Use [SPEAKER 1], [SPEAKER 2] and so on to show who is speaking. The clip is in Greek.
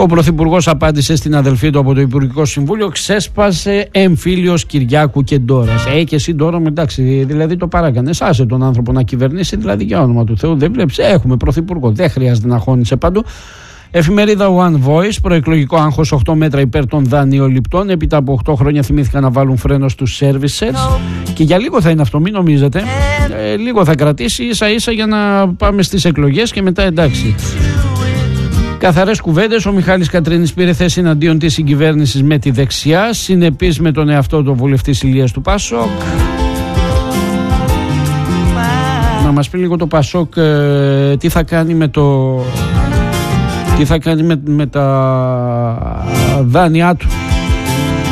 [SPEAKER 1] Ο Πρωθυπουργός απάντησε στην αδελφή του από το Υπουργικό Συμβούλιο, ξέσπασε εμφύλιος Κυριάκου και Ντόρας. Και εσύ Ντόρα, εντάξει, δηλαδή το παράκανες, άσε τον άνθρωπο να κυβερνήσει, δηλαδή για όνομα του Θεού, δεν βλέπεις, έχουμε Πρωθυπουργό, δεν χρειάζεται να χώνησε παντού. Εφημερίδα One Voice, προεκλογικό άγχος 8 μέτρα υπέρ των δανειοληπτών. Έπειτα από 8 χρόνια θυμήθηκαν να βάλουν φρένο στους services. Και για λίγο θα είναι αυτό, μην νομίζετε. Λίγο θα κρατήσει, ίσα ίσα για να πάμε στις εκλογές και μετά εντάξει. Καθαρές κουβέντες. Ο Μιχάλης Κατρίνης πήρε θέση εναντίον της συγκυβέρνησης με τη δεξιά. Συνεπής με τον εαυτό του βουλευτής Ηλίας του Πασόκ. Να μας πει λίγο το Πασόκ τι θα κάνει με το... Τι θα κάνει με τα δάνειά του.